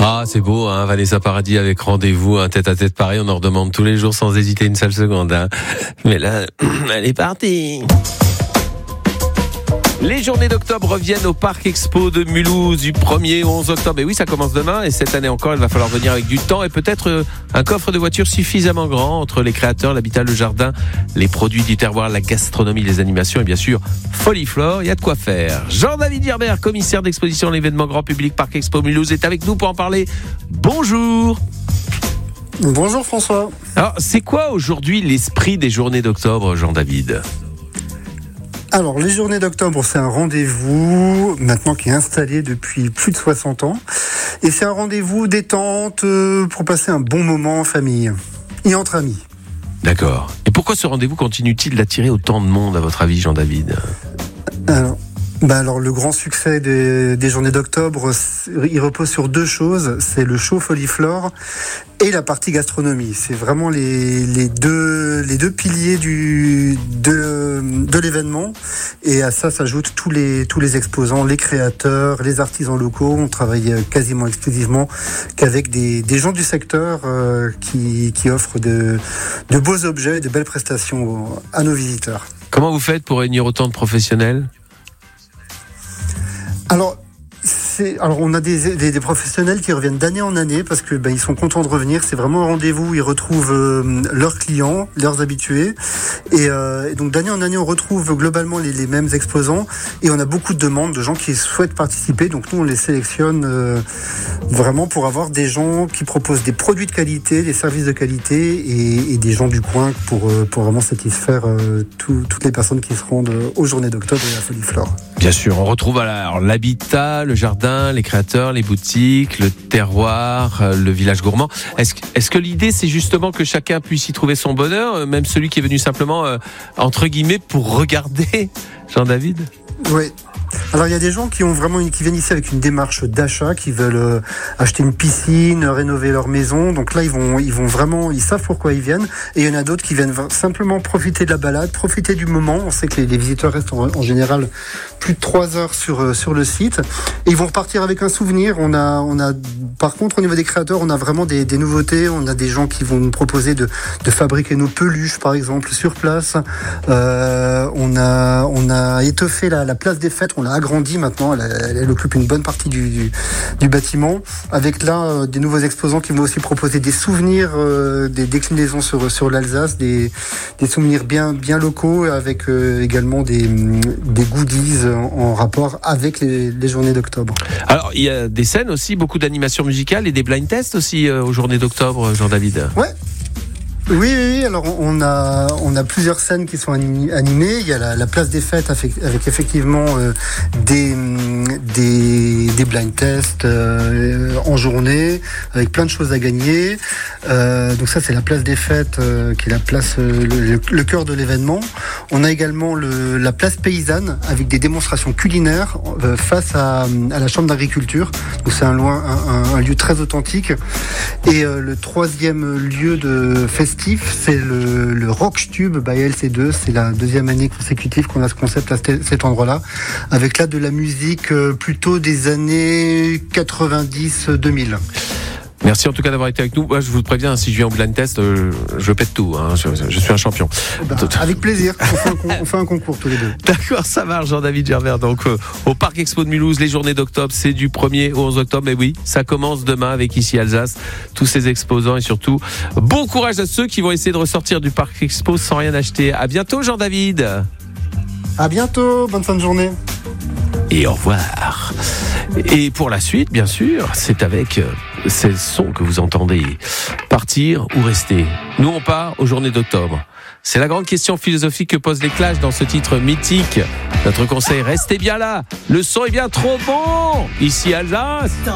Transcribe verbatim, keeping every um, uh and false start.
Ah, c'est beau, hein, Vanessa Paradis avec Rendez-vous, un tête-à-tête pareil, on en redemande tous les jours sans hésiter une seule seconde. Hein. Mais là, elle est partie. Les journées d'octobre reviennent au Parc Expo de Mulhouse du premier au onze octobre. Et oui, ça commence demain et cette année encore, il va falloir venir avec du temps et peut-être un coffre de voiture suffisamment grand entre les créateurs, l'habitat, le jardin, les produits du terroir, la gastronomie, les animations et bien sûr Foliflore, il y a de quoi faire. Jean-David Gerbert, commissaire d'exposition à l'événement grand public Parc Expo Mulhouse, est avec nous pour en parler. Bonjour. Bonjour François. Alors, c'est quoi aujourd'hui l'esprit des journées d'octobre, Jean-David ? Alors, les journées d'octobre, c'est un rendez-vous maintenant qui est installé depuis plus de soixante ans. Et c'est un rendez-vous détente pour passer un bon moment en famille et entre amis. D'accord. Et pourquoi ce rendez-vous continue-t-il d'attirer autant de monde, à votre avis, Jean-David ? Alors, bah alors le grand succès des, des journées d'octobre, il repose sur deux choses. C'est le show Foliflore et la partie gastronomie. C'est vraiment les, les, deux, les deux piliers du, de, de l'événement. Et à ça s'ajoutent tous les, tous les exposants, les créateurs, les artisans locaux. On travaille quasiment exclusivement qu'avec des, des gens du secteur euh, qui, qui offrent de, de beaux objets et de belles prestations à nos visiteurs. Comment vous faites pour réunir autant de professionnels ? Alors, c'est, alors on a des, des, des professionnels qui reviennent d'année en année parce que ben, ils sont contents de revenir. C'est vraiment un rendez-vous où ils retrouvent euh, leurs clients, leurs habitués. Et, euh, et donc d'année en année, on retrouve globalement les, les mêmes exposants. Et on a beaucoup de demandes de gens qui souhaitent participer. Donc nous, on les sélectionne euh, vraiment pour avoir des gens qui proposent des produits de qualité, des services de qualité et, et des gens du coin pour, euh, pour vraiment satisfaire euh, tout, toutes les personnes qui se rendent aux journées d'octobre et à Foliflore. Bien sûr, on retrouve alors l'habitat, le jardin, les créateurs, les boutiques, le terroir, le village gourmand. Est-ce, est-ce que l'idée, c'est justement que chacun puisse y trouver son bonheur, même celui qui est venu simplement, euh, entre guillemets, pour regarder, Jean-David ? Oui. Alors il y a des gens qui ont vraiment une, qui viennent ici avec une démarche d'achat, qui veulent euh, acheter une piscine, rénover leur maison. Donc là ils vont ils vont vraiment ils savent pourquoi ils viennent. Et il y en a d'autres qui viennent simplement profiter de la balade, profiter du moment. On sait que les, les visiteurs restent en, en général plus de trois heures sur euh, sur le site et ils vont repartir avec un souvenir. On a on a par contre au niveau des créateurs, on a vraiment des, des nouveautés. On a des gens qui vont nous proposer de de fabriquer nos peluches par exemple sur place. Euh, on a on a étoffé la, la place des fêtes. On l'a agrandie maintenant, elle, elle, elle occupe une bonne partie du, du, du bâtiment, avec là euh, des nouveaux exposants qui vont aussi proposer des souvenirs, euh, des déclinaisons sur, sur l'Alsace, des, des souvenirs bien, bien locaux, avec euh, également des, des goodies en, en rapport avec les, les journées d'octobre. Alors, il y a des scènes aussi, beaucoup d'animations musicales et des blind tests aussi euh, aux journées d'octobre, Jean-David. Ouais. Oui, oui, alors on a on a plusieurs scènes qui sont animées. Il y a la, la place des fêtes avec, avec effectivement euh, des des des blind tests euh, en journée avec plein de choses à gagner. Euh, donc ça c'est la place des fêtes euh, qui est la place euh, le, le cœur de l'événement. On a également le, la place paysanne avec des démonstrations culinaires euh, face à, à la chambre d'agriculture. Donc c'est un, loin, un, un lieu très authentique. Et euh, le troisième lieu de festival, c'est le, le Rockstube by L C deux. C'est la deuxième année consécutive qu'on a ce concept à cet endroit-là, avec là de la musique plutôt des années quatre-vingt-dix deux mille. Merci en tout cas d'avoir été avec nous. Moi, je vous préviens, si je viens au blind test, euh, je pète tout. Hein. Je, je suis un champion. Bah, avec plaisir. On fait, un con, on fait un concours tous les deux. D'accord, ça marche, Jean-David Gerbert. Donc, euh, au Parc Expo de Mulhouse, les journées d'octobre, c'est du premier au onze octobre. Mais oui, ça commence demain avec Ici Alsace, tous ces exposants et surtout, bon courage à ceux qui vont essayer de ressortir du Parc Expo sans rien acheter. À bientôt, Jean-David. À bientôt. Bonne fin de journée. Et au revoir. Et pour la suite, bien sûr, c'est avec ces sons que vous entendez. Partir ou rester ? Nous, on part aux journées d'octobre. C'est la grande question philosophique que posent les Clash dans ce titre mythique. Notre conseil, restez bien là. Le son est bien trop bon. Ici Alsace.